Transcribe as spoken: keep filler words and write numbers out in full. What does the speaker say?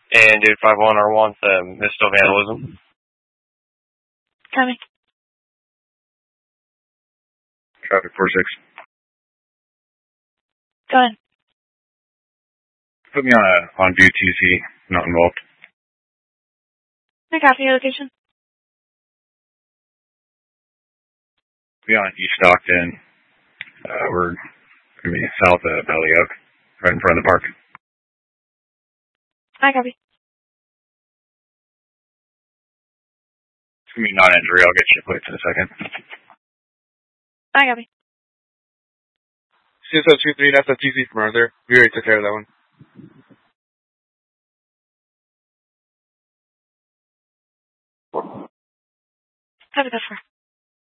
And dude five one R wants um, missile vandalism. Coming. Traffic four six. Go ahead. Put me on a on view T C, not involved. Can I copy your location? Be on East Stockton. Uh, we're gonna be south of Valley Oak, right in front of the park. I copy. It's gonna be non-injury. I'll get your plates in a second. I copy. C S L two three, that's a T C from Arthur. We already took care of that one. Copy that for.